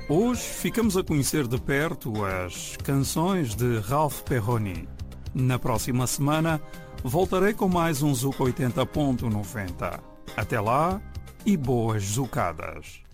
Hoje ficamos a conhecer de perto as canções de Ralph Perroni. Na próxima semana voltarei com mais um Zuc 80.90. Até lá e boas zucadas!